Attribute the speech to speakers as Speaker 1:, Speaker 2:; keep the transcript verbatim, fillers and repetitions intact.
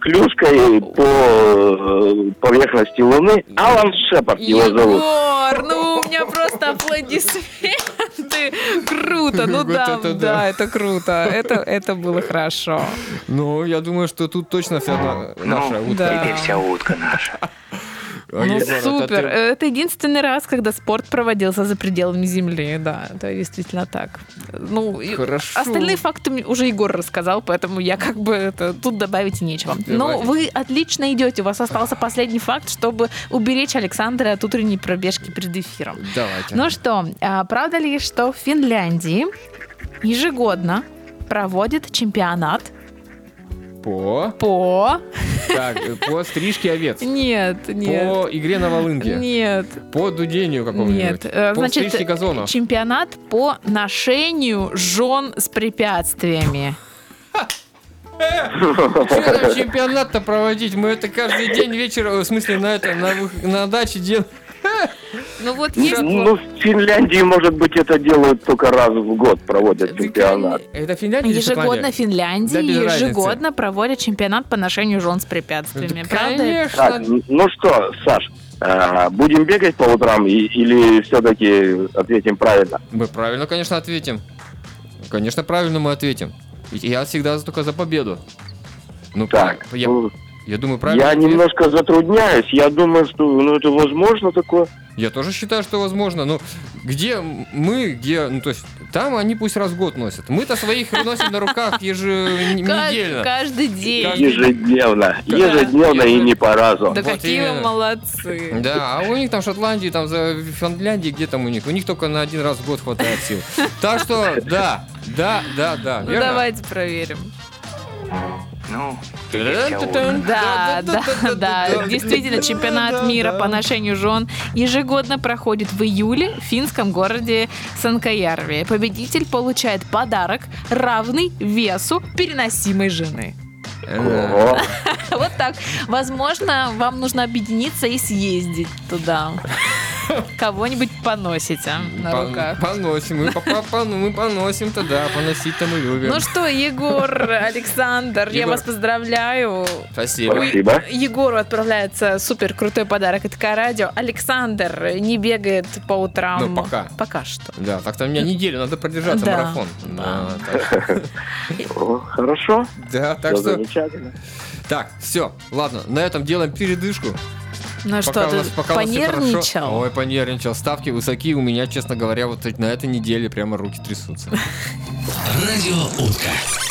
Speaker 1: клюшкой по э, поверхности Луны. Алан Шепард его зовут.
Speaker 2: Егор, ну у меня просто аплодисменты. Круто, ну
Speaker 3: Вот
Speaker 2: да,
Speaker 3: это да.
Speaker 2: да, это круто. Это, это было хорошо.
Speaker 3: Ну, я думаю, что тут точно вся на- наша утка.
Speaker 2: Да.
Speaker 4: Теперь вся утка наша.
Speaker 3: А,
Speaker 2: Ну,
Speaker 3: Егор, это
Speaker 2: супер.
Speaker 3: ты-
Speaker 2: Это единственный раз, когда спорт проводился за пределами Земли. Да, это действительно так. Ну, и
Speaker 3: Хорошо.
Speaker 2: остальные факты мне уже Егор рассказал, поэтому я как бы это, тут добавить нечего. Но
Speaker 3: Давайте.
Speaker 2: вы отлично идете. У вас остался последний факт, чтобы уберечь Александра от утренней пробежки перед эфиром.
Speaker 3: Давайте.
Speaker 2: Ну что, а правда ли, что в Финляндии ежегодно проводит чемпионат
Speaker 3: По...
Speaker 2: по...
Speaker 3: Так, по стрижке овец.
Speaker 2: Нет, нет.
Speaker 3: По игре на волынке.
Speaker 2: Нет.
Speaker 3: По дудению какому-нибудь.
Speaker 2: Нет, э,
Speaker 3: По
Speaker 2: значит,
Speaker 3: стрижке газонов.
Speaker 2: чемпионат по ношению жен с препятствиями.
Speaker 3: Что там чемпионат-то проводить? Мы это каждый день вечером, в смысле, на, это, на, вы- на даче делаем.
Speaker 2: Ну вот есть...
Speaker 1: Ну, в Финляндии, может быть, это делают только раз в год, проводят чемпионат.
Speaker 3: Это Финляндия или
Speaker 2: Ежегодно в
Speaker 3: Шотландия?
Speaker 2: Финляндии
Speaker 3: Да, без разницы.
Speaker 2: ежегодно проводят чемпионат по ношению жен с препятствиями.
Speaker 3: Да,
Speaker 2: Правда?
Speaker 3: конечно.
Speaker 1: Так, ну что, Саш, а, будем бегать по утрам и- или все-таки ответим правильно?
Speaker 3: Мы правильно, конечно, ответим. Конечно, правильно мы ответим. Ведь я всегда только за победу. Ну,
Speaker 1: Так,
Speaker 3: я,
Speaker 1: ну,
Speaker 3: я думаю, правильно.
Speaker 1: я
Speaker 3: ответ.
Speaker 1: немножко затрудняюсь. Я думаю, что ну, это возможно такое.
Speaker 3: Я тоже считаю, что возможно. Но где мы, где... Ну, то есть, там они пусть раз в год носят. Мы-то своих носим на руках
Speaker 2: Кажд-
Speaker 3: еженедельно.
Speaker 2: Каждый день.
Speaker 3: Каждый-
Speaker 1: Ежедневно.
Speaker 2: Да.
Speaker 1: Ежедневно и не по разу.
Speaker 2: Да
Speaker 3: Вот
Speaker 2: какие вы
Speaker 3: именно.
Speaker 2: молодцы.
Speaker 3: Да, а у них там в Шотландии, там за Финляндии, где там у них? У них только на один раз в год хватает сил. Так что, да, да, да, да.
Speaker 2: Ну
Speaker 3: верно?
Speaker 2: давайте проверим.
Speaker 4: Ну, теперь вся утка.
Speaker 2: Да, да, да. Действительно, чемпионат мира по ношению жен ежегодно проходит в июле в финском городе Санкаярви. Победитель получает подарок, равный весу переносимой жены.
Speaker 1: Ого.
Speaker 2: Вот так. Возможно, вам нужно объединиться и съездить туда. Кого-нибудь поносите на
Speaker 3: Пон-
Speaker 2: руках.
Speaker 3: Поносим, мы, по- по- по- мы поносим тогда, поносить-то мы любим.
Speaker 2: Ну что, Егор, Александр, я
Speaker 3: Егор.
Speaker 2: вас поздравляю.
Speaker 3: Спасибо.
Speaker 1: Спасибо.
Speaker 2: Егору отправляется супер крутой подарок от К-радио. Александр не бегает по утрам.
Speaker 3: Ну, пока.
Speaker 2: Пока что.
Speaker 3: Да, так-то у меня неделю, надо продержаться
Speaker 2: Да,
Speaker 3: марафон.
Speaker 2: да.
Speaker 3: так,
Speaker 1: О, хорошо.
Speaker 3: да, так
Speaker 1: Всё
Speaker 3: что...
Speaker 1: замечательно.
Speaker 3: Так, все, ладно, на этом делаем передышку.
Speaker 2: Ну
Speaker 3: Пока
Speaker 2: что,
Speaker 3: у
Speaker 2: ты
Speaker 3: нас- пока у нас всё хорошо.
Speaker 2: понервничал?
Speaker 3: Ой, понервничал. Ставки высокие. У меня, честно говоря, вот на этой неделе прямо руки трясутся.
Speaker 5: Радио Утка.